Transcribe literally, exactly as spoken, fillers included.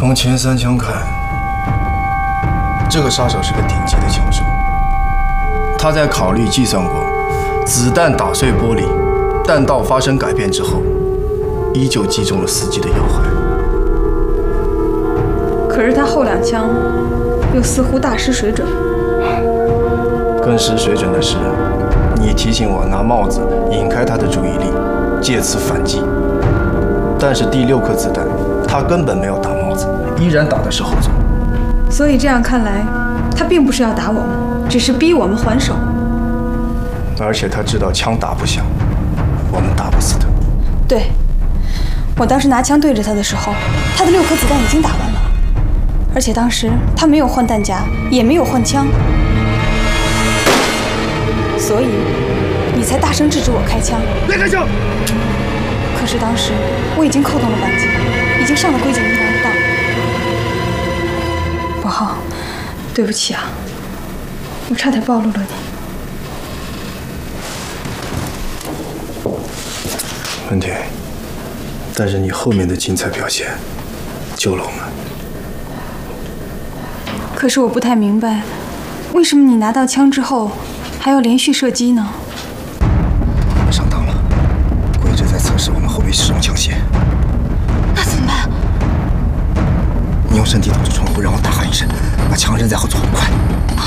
从前三枪看，这个杀手是个顶级的枪手。他在考虑计算过，子弹打碎玻璃，弹道发生改变之后，依旧击中了司机的要害。 可是他后两枪又似乎大失水准。 更失水准的是，你提醒我拿帽子引开他的注意力，借此反击。但是第六颗子弹，他根本没有打帽子，依然打的是后座。 所以这样看来，他并不是要打我们，只是逼我们还手。 而且他知道枪打不响，我们打不死他。 对，我当时拿枪对着他的时候，他的六颗子弹已经打完了，而且当时他没有换弹夹，也没有换枪，所以你才大声制止我开枪。 别开枪！ 可是当时我已经扣动了扳机，已经上了龟井一郎的当。博浩，对不起啊，我差点暴露了你。 文婷，但是你后面的精彩表现救了我们。 可是我不太明白，为什么你拿到枪之后还要连续射击呢？ 我们上当了，鬼子在测试我们后备使用枪械。 那怎么办？ 你用身体挡住窗户，让我大喊一声，把枪扔在后座，快！